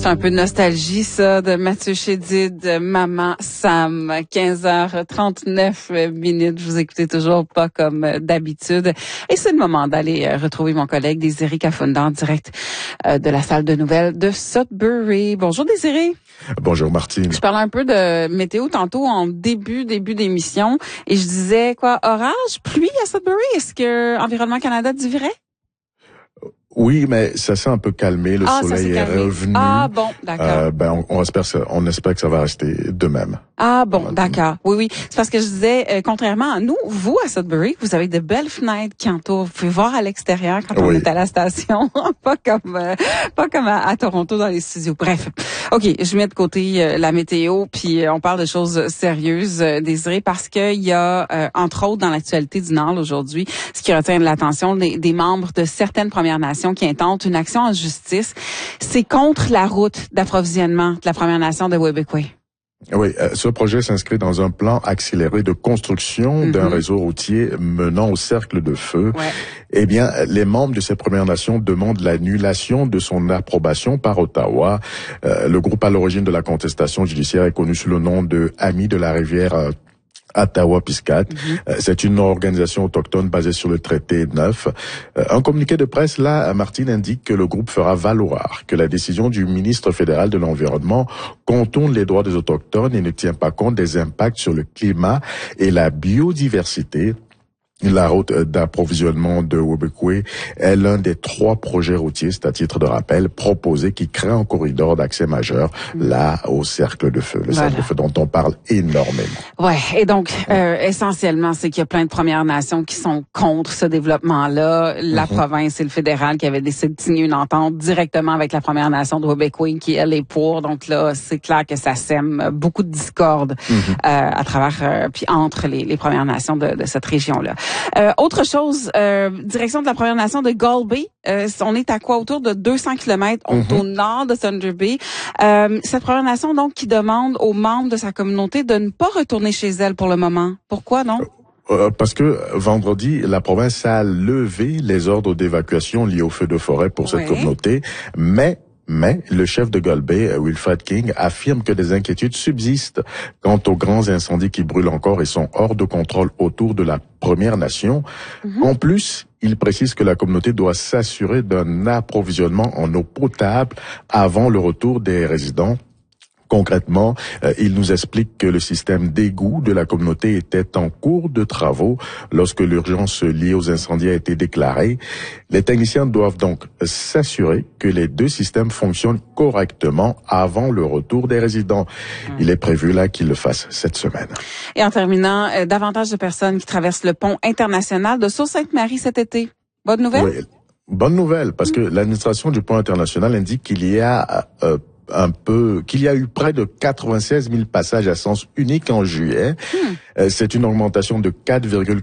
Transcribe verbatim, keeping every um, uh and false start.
C'est un peu de nostalgie, ça, de Mathieu Chédid, de Maman Sam, quinze heures trente-neuf minutes. Vous écoutez toujours pas comme d'habitude. Et c'est le moment d'aller retrouver mon collègue Désiré Kafunda en direct de la salle de nouvelles de Sudbury. Bonjour Désiré. Bonjour Martine. Je parlais un peu de météo tantôt en début, début d'émission. Et je disais quoi, orage, pluie à Sudbury? Est-ce que Environnement Canada dit vrai? Oui, mais ça s'est un peu calmé. Le ah, soleil est revenu. Ah bon, d'accord. Euh, ben, on, on espère, on espère que ça va rester de même. Ah bon, d'accord. Oui, oui. C'est parce que je disais, euh, contrairement à nous, vous à Sudbury, vous avez de belles fenêtres qui entourent. Vous pouvez voir à l'extérieur quand on oui. est à la station, pas comme euh, pas comme à, à Toronto dans les studios. Bref, ok, je mets de côté euh, la météo, puis euh, on parle de choses sérieuses, euh, Désiré, parce qu'il y a euh, entre autres dans l'actualité du Nord aujourd'hui, ce qui retient l'attention des, des membres de certaines Premières Nations qui intentent une action en justice. C'est contre la route d'approvisionnement de la Première Nation de Wabauquet. Oui, euh, ce projet s'inscrit dans un plan accéléré de construction mm-hmm. d'un réseau routier menant au cercle de feu. Ouais. Eh bien, les membres de ces Premières Nations demandent l'annulation de son approbation par Ottawa. Euh, le groupe à l'origine de la contestation judiciaire est connu sous le nom de Amis de la rivière euh, Attawapiskat. Mm-hmm. C'est une organisation autochtone basée sur le traité neuf. Un communiqué de presse, là, Martine, indique que le groupe fera valoir que la décision du ministre fédéral de l'Environnement contourne les droits des Autochtones et ne tient pas compte des impacts sur le climat et la biodiversité. La route d'approvisionnement de Wabauquet est l'un des trois projets routiers, c'est à titre de rappel, proposés qui créent un corridor d'accès majeur là au cercle de feu, le voilà. cercle de feu dont on parle énormément. Ouais, et donc euh, essentiellement, c'est qu'il y a plein de Premières Nations qui sont contre ce développement-là. La mm-hmm. province et le fédéral qui avaient décidé de signer une entente directement avec la Première Nation de Wabauquet qui elle est pour. Donc là, c'est clair que ça sème beaucoup de discorde mm-hmm. euh, à travers euh, puis entre les, les Premières Nations de, de cette région-là. Euh, autre chose, euh, direction de la Première Nation de Gull Bay. Euh, on est à quoi? Autour de deux cents kilomètres mm-hmm. au nord de Thunder Bay. Euh, cette Première Nation, donc, qui demande aux membres de sa communauté de ne pas retourner chez elle pour le moment. Pourquoi, non? Euh, parce que vendredi, la province a levé les ordres d'évacuation liés au feu de forêt pour cette ouais. communauté, mais Mais le chef de Gull Bay, Wilfred King, affirme que des inquiétudes subsistent quant aux grands incendies qui brûlent encore et sont hors de contrôle autour de la Première Nation. Mm-hmm. En plus, il précise que la communauté doit s'assurer d'un approvisionnement en eau potable avant le retour des résidents. Concrètement, euh, il nous explique que le système d'égout de la communauté était en cours de travaux lorsque l'urgence liée aux incendies a été déclarée. Les techniciens doivent donc s'assurer que les deux systèmes fonctionnent correctement avant le retour des résidents. Mmh. Il est prévu là qu'ils le fassent cette semaine. Et en terminant, euh, davantage de personnes qui traversent le pont international de Sault-Sainte-Marie cet été. Bonne nouvelle? Oui, bonne nouvelle, parce mmh. que l'administration du pont international indique qu'il y a euh, un peu, qu'il y a eu près de quatre-vingt-seize mille passages à sens unique en juillet. Hmm. C'est une augmentation de quatre virgule